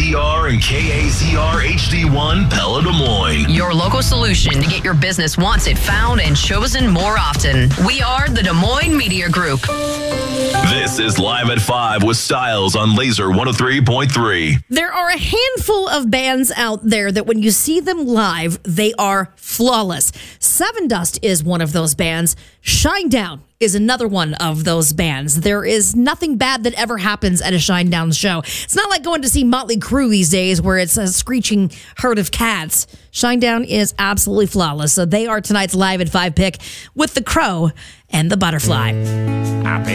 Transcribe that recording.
KZR and KAZR HD1 Pella Des Moines. Your local solution to get your business wants it found and chosen more often. We are the Des Moines Media Group. This is Live at 5 with Styles on Laser 103.3. There are a handful of bands out there that when you see them live, they are flawless. Seven Dust is one of those bands. Shinedown is another one of those bands. There is nothing bad that ever happens at a Shinedown show. It's not like going to see Motley Crue these days where it's a screeching herd of cats. Shinedown is absolutely flawless. So they are tonight's Live at 5 pick with The Crow and The Butterfly.